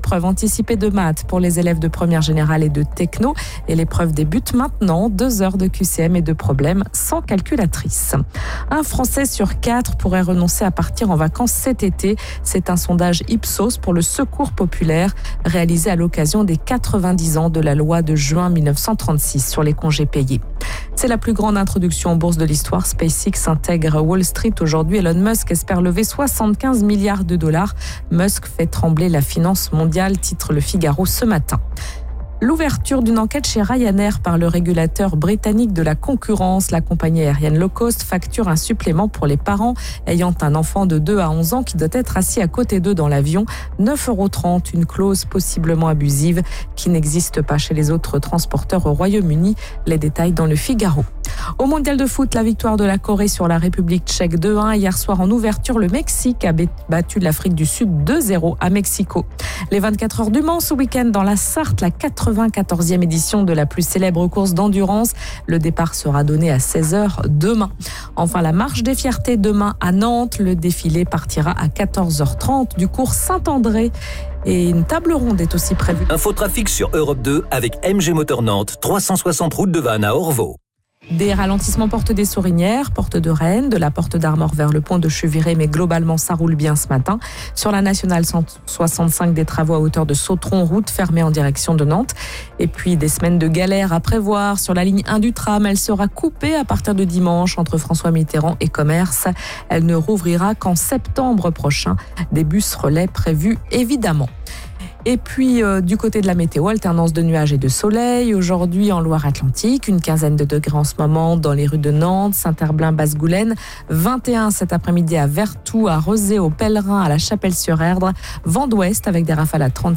épreuves anticipées de maths pour les élèves de première générale et de techno. Et l'épreuve débute maintenant. 2 heures de QCM et de problèmes sans calculatrice. Un Français sur 4 pourrait renoncer à partir en vacances cet été. C'est un sondage Ipsos pour le Secours populaire réalisé à l'occasion des 90 ans de la loi de juin 1936 sur les congés payés. C'est la plus grande introduction en bourse de l'histoire. SpaceX intègre Wall Street aujourd'hui. Elon Musk espère lever 75 milliards de dollars. Musk fait trembler la finance mondiale, titre Le Figaro ce matin. L'ouverture d'une enquête chez Ryanair par le régulateur britannique de la concurrence. La compagnie aérienne low cost facture un supplément pour les parents ayant un enfant de 2 à 11 ans qui doit être assis à côté d'eux dans l'avion. 9,30 €, une clause possiblement abusive qui n'existe pas chez les autres transporteurs au Royaume-Uni. Les détails dans Le Figaro. Au mondial de foot, la victoire de la Corée sur la République tchèque 2-1. Hier soir en ouverture, le Mexique a battu l'Afrique du Sud 2-0 à Mexico. Les 24 heures du Mans ce week-end dans la Sarthe, la 94e édition de la plus célèbre course d'endurance. Le départ sera donné à 16h demain. Enfin, la marche des fiertés demain à Nantes. Le défilé partira à 14h30 du cours Saint-André. Et une table ronde est aussi prévue. Infotrafic sur Europe 2 avec MG Motor Nantes, 360 route de Vannes à Orvaux. Des ralentissements porte des Sourinières, porte de Rennes, de la porte d'Armor vers le pont de Cheviré, mais globalement ça roule bien ce matin. Sur la nationale 165, des travaux à hauteur de Sautron, route fermée en direction de Nantes. Et puis des semaines de galère à prévoir sur la ligne 1 du tram. Elle sera coupée à partir de dimanche entre François Mitterrand et Commerce. Elle ne rouvrira qu'en septembre prochain. Des bus relais prévus évidemment. Et puis, du côté de la météo, alternance de nuages et de soleil. Aujourd'hui, en Loire-Atlantique, une quinzaine de degrés en ce moment dans les rues de Nantes, Saint-Herblain, Basse-Goulaine. 21 cet après-midi à Vertou, à Rezé, au Pèlerin, à la Chapelle-sur-Erdre. Vent d'ouest avec des rafales à 36.